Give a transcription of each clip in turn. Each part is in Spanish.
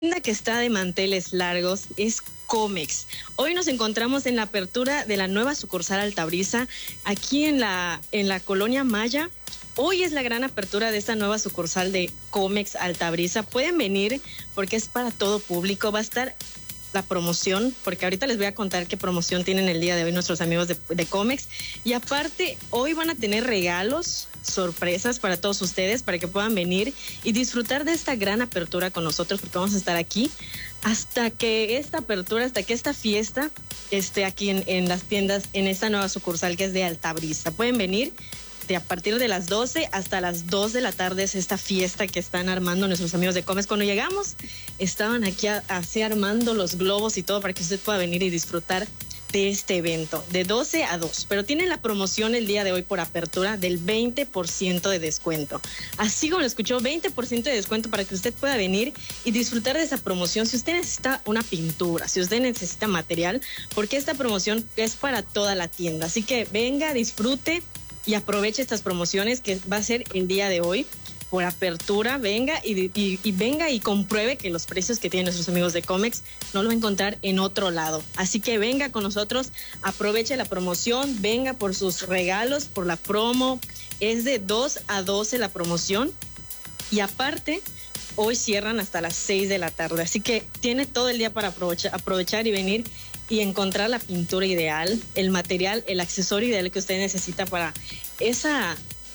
tienda que está de manteles largos es Comex. Hoy nos encontramos en la apertura de la nueva sucursal Altabrisa, aquí en la colonia Maya. Hoy es la gran apertura de esta nueva sucursal de Comex Altabrisa. Pueden venir porque es para todo público. Va a estar la promoción, porque ahorita les voy a contar qué promoción tienen el día de hoy nuestros amigos de Comex. Y aparte, hoy van a tener regalos, sorpresas para todos ustedes, para que puedan venir y disfrutar de esta gran apertura con nosotros, porque vamos a estar aquí hasta que esta fiesta esté aquí en las tiendas, en esta nueva sucursal que es de Altabrisa. Pueden venir a partir de las 12 hasta las 2 de la tarde. Es esta fiesta que están armando nuestros amigos de Comex. Cuando llegamos, estaban aquí así armando los globos y todo para que usted pueda venir y disfrutar de este evento, de 12 a 2. Pero tienen la promoción el día de hoy por apertura del 20% de descuento. Así como lo escuchó, 20% de descuento para que usted pueda venir y disfrutar de esa promoción. Si usted necesita una pintura, si usted necesita material, porque esta promoción es para toda la tienda. Así que venga, disfrute y aproveche estas promociones que va a ser el día de hoy por apertura. Venga y venga y compruebe que los precios que tienen nuestros amigos de Comex no lo va a encontrar en otro lado. Así que venga con nosotros, aproveche la promoción, venga por sus regalos, por la promo. Es de 2 a 12 la promoción y aparte hoy cierran hasta las 6 de la tarde. Así que tiene todo el día para aprovechar y venir y encontrar la pintura ideal, el material, el accesorio ideal que usted necesita para esa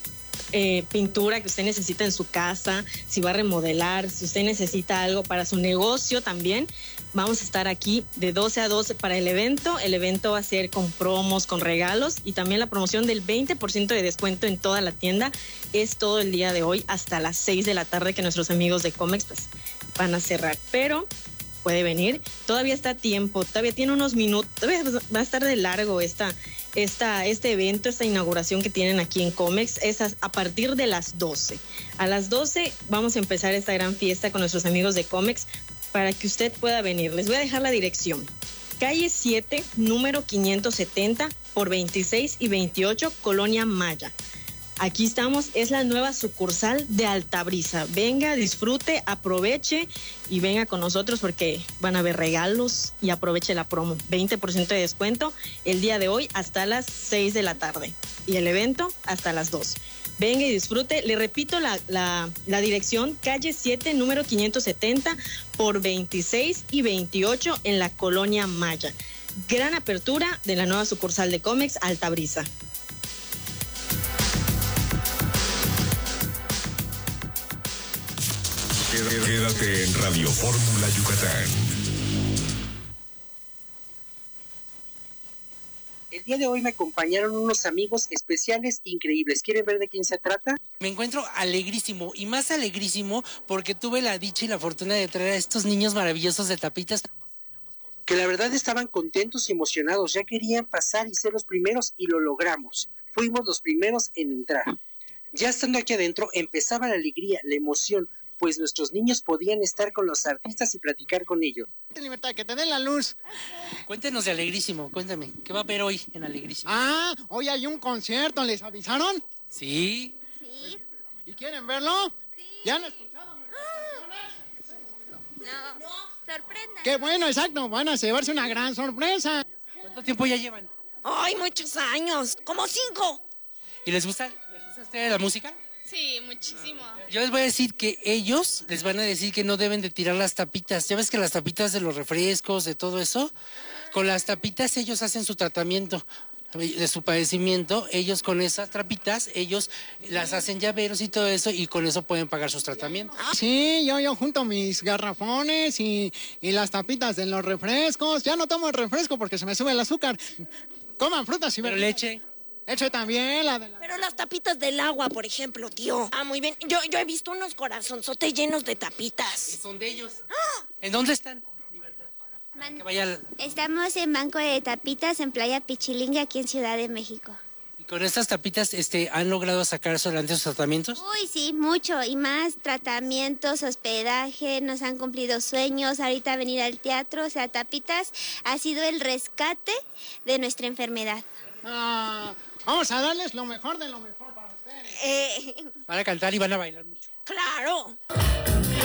pintura que usted necesita en su casa, si va a remodelar, si usted necesita algo para su negocio también. Vamos a estar aquí de 12 a 12 para el evento. El evento va a ser con promos, con regalos y también la promoción del 20% de descuento en toda la tienda. Es todo el día de hoy hasta las 6 de la tarde que nuestros amigos de Comex pues, van a cerrar. Pero puede venir, todavía está a tiempo, todavía tiene unos minutos, todavía va a estar de largo este evento, esta inauguración que tienen aquí en Comex. Es a partir de las 12. A las 12 vamos a empezar esta gran fiesta con nuestros amigos de Comex para que usted pueda venir. Les voy a dejar la dirección. Calle 7, número 570 por 26 y 28, Colonia Maya. Aquí estamos, es la nueva sucursal de Altabrisa. Venga, disfrute, aproveche y venga con nosotros porque van a haber regalos y aproveche la promo. 20% de descuento el día de hoy hasta las 6 de la tarde y el evento hasta las 2. Venga y disfrute. Le repito la dirección, calle 7, número 570 por 26 y 28 en la Colonia Maya. Gran apertura de la nueva sucursal de Comex, Altabrisa. Quédate en Radio Fórmula Yucatán. El día de hoy me acompañaron unos amigos especiales increíbles. ¿Quieren ver de quién se trata? Me encuentro alegrísimo y más alegrísimo porque tuve la dicha y la fortuna de traer a estos niños maravillosos de Tapitas. Que la verdad estaban contentos y emocionados. Ya querían pasar y ser los primeros y lo logramos. Fuimos los primeros en entrar. Ya estando aquí adentro empezaba la alegría, la emoción, pues nuestros niños podían estar con los artistas y platicar con ellos. Libertad, que te den la luz. Cuéntenos de Alegrísimo, cuéntame, ¿qué va a haber hoy en Alegrísimo? Hoy hay un concierto, ¿les avisaron? Sí. Sí. ¿Y quieren verlo? Sí. ¿Ya han escuchado mis canciones? No. Sorprenda. Qué bueno, exacto, van a llevarse una gran sorpresa. ¿Cuánto tiempo ya llevan? ¡Ay, muchos años! ¡Como 5! ¿Y les gusta a ustedes la música? Sí, muchísimo. Yo les voy a decir que ellos les van a decir que no deben de tirar las tapitas. Ya ves que las tapitas de los refrescos, de todo eso, con las tapitas ellos hacen su tratamiento de su padecimiento. Ellos con esas tapitas, ellos las hacen llaveros y todo eso y con eso pueden pagar sus tratamientos. Sí, yo junto mis garrafones y las tapitas de los refrescos. Ya no tomo el refresco porque se me sube el azúcar. Coman frutas y verduras. Pero leche. Leche también, Pero las tapitas del agua, por ejemplo, tío. Muy bien. Yo he visto unos corazonzotes llenos de tapitas. Son de ellos. ¿En dónde están? Estamos en Banco de Tapitas, en Playa Pichilingue, aquí en Ciudad de México. ¿Y con estas tapitas han logrado sacar adelante sus tratamientos? Uy, sí, mucho. Y más tratamientos, hospedaje, nos han cumplido sueños. Ahorita venir al teatro, o sea, Tapitas ha sido el rescate de nuestra enfermedad. Vamos a darles lo mejor de lo mejor para ustedes. Van a cantar y van a bailar mucho. ¡Claro!